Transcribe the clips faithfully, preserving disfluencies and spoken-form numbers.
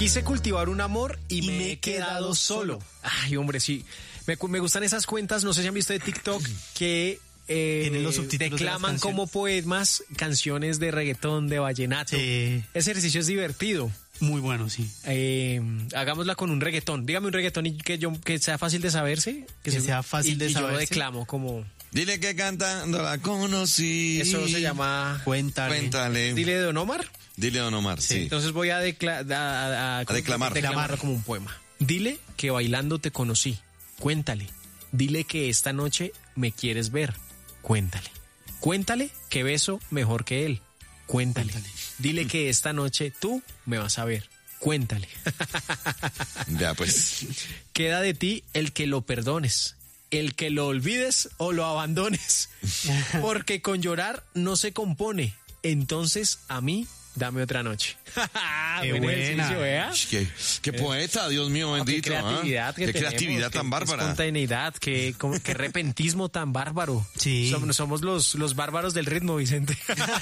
Quise cultivar un amor y, y me, me he quedado solo. Ay, hombre, sí. Me, me gustan esas cuentas, no sé si han visto de TikTok, que eh, los declaman de como poemas canciones de reggaetón, de vallenato. Sí. Ese ejercicio es divertido. Muy bueno, sí. Eh, hagámosla con un reggaetón. Dígame un reggaetón y que yo que sea fácil de saberse. Que, que se, sea fácil y, de y saberse. Y yo declamo como... Dile que cantando la conocí. Eso se llama... Cuéntale. Cuéntale. Dile de Don Omar. Dile a Don Omar, sí. sí. Entonces voy a, decla a, a, a, a declamar. declamarlo como un poema. Dile que bailando te conocí. Cuéntale. Dile que esta noche me quieres ver. Cuéntale. Cuéntale que beso mejor que él. Cuéntale. Cuéntale. Dile que esta noche tú me vas a ver. Cuéntale. Ya pues. Queda de ti el que lo perdones, el que lo olvides o lo abandones. Porque con llorar no se compone. Entonces a mí dame otra noche. Qué buena. ¿eh? Qué, qué poeta, Dios mío, bendito. Qué creatividad, ¿eh? que qué tenemos, creatividad qué, tan bárbara. Qué espontaneidad, qué, qué repentismo tan bárbaro. Sí. Somos, somos los, los bárbaros del ritmo, Vicente.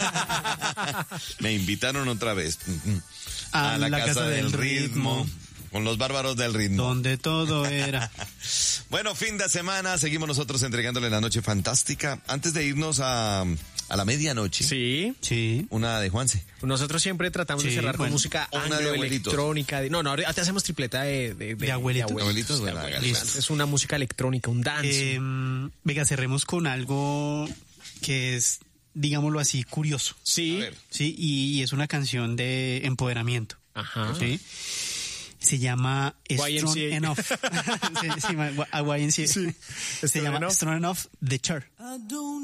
Me invitaron otra vez a, a la, la casa, casa del, del ritmo. ritmo. Con los bárbaros del ritmo. Donde todo era. Bueno, fin de semana, seguimos nosotros entregándole la noche fantástica. Antes de irnos a, a la medianoche. Sí. Sí. Una de Juanse. Nosotros siempre tratamos sí, de cerrar bueno, con música anglo-electrónica. No, no, ahorita hacemos tripleta de... De, de, de abuelitos. De abuelitos, de abuelitos, de abuelitos. Es una música electrónica, un dance. Eh, venga, cerremos con algo que es, digámoslo así, curioso. Sí. Sí, y, y es una canción de empoderamiento. Ajá. Sí. Se llama Strong Y M C A. Enough. sí, sí, a Y M C A. Sí. Se llama enough? Strong Enough, The Church.